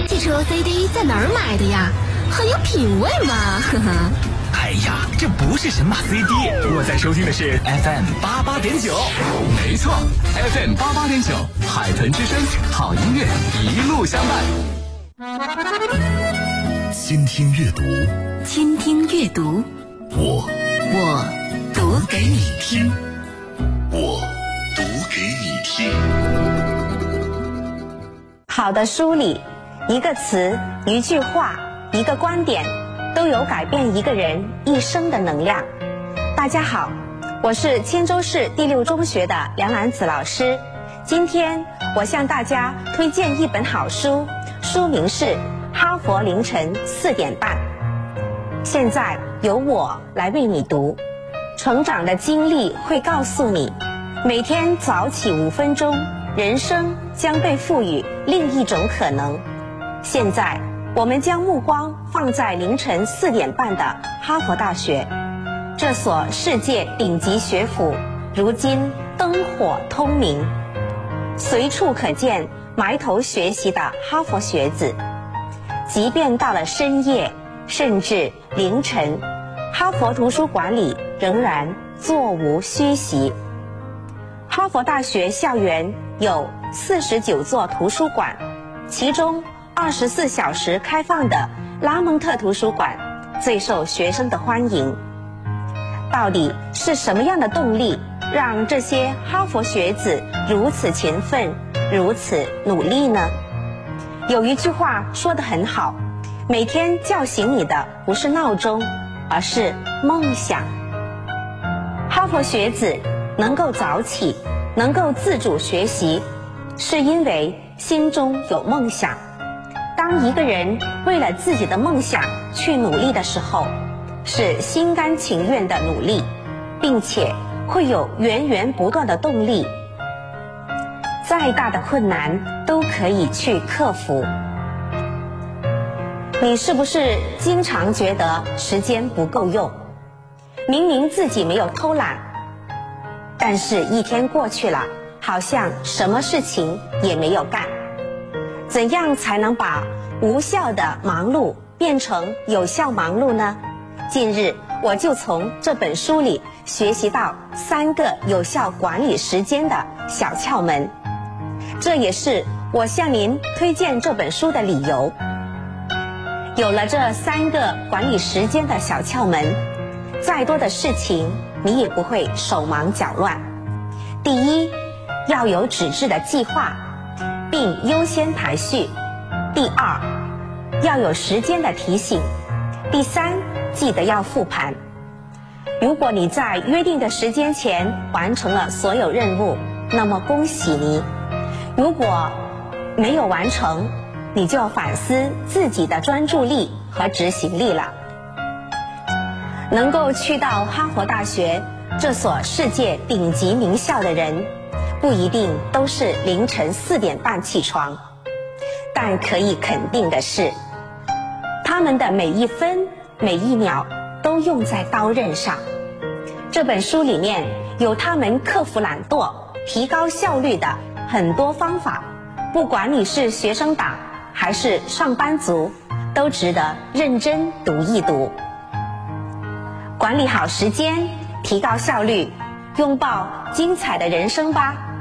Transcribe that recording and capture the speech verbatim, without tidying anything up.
汽车 C D 在哪儿买的呀？很有品味嘛，呵呵。 哎呀，这不是神马 C D， 我在收听的是 F M 八八点九。没错 ，F M 八八点九，海豚之声，好音乐一路相伴。 倾听阅读， 倾听阅读， 我我读给你听， 我读给你听。 好的书里，一个词、一句话、一个观点，都有改变一个人一生的能量。大家好，我是千州市第六中学的梁兰子老师。今天我向大家推荐一本好书，书名是《哈佛凌晨四点半》。现在由我来为你读。成长的经历会告诉你，每天早起五分钟，人生将被赋予另一种可能。现在我们将目光放在凌晨四点半的哈佛大学，这所世界顶级学府如今灯火通明，随处可见埋头学习的哈佛学子。即便到了深夜，甚至凌晨，哈佛图书馆里仍然座无虚席。哈佛大学校园有四十九座图书馆，其中二十四小时开放的拉蒙特图书馆最受学生的欢迎。到底是什么样的动力让这些哈佛学子如此勤奋，如此努力呢？有一句话说得很好，每天叫醒你的不是闹钟，而是梦想。哈佛学子能够早起，能够自主学习，是因为心中有梦想。当一个人为了自己的梦想去努力的时候，是心甘情愿的努力，并且会有源源不断的动力。再大的困难都可以去克服。你是不是经常觉得时间不够用？明明自己没有偷懒，但是一天过去了，好像什么事情也没有干。怎样才能把无效的忙碌变成有效忙碌呢？近日我就从这本书里学习到三个有效管理时间的小窍门，这也是我向您推荐这本书的理由。有了这三个管理时间的小窍门，再多的事情你也不会手忙脚乱。第一，要有纸质的计划，并优先排序。第二，要有时间的提醒。第三，记得要复盘。如果你在约定的时间前完成了所有任务，那么恭喜你。如果没有完成，你就要反思自己的专注力和执行力了。能够去到哈佛大学这所世界顶级名校的人，不一定都是凌晨四点半起床，但可以肯定的是，他们的每一分每一秒都用在刀刃上。这本书里面有他们克服懒惰、提高效率的很多方法，不管你是学生党还是上班族，都值得认真读一读。管理好时间，提高效率，拥抱精彩的人生吧。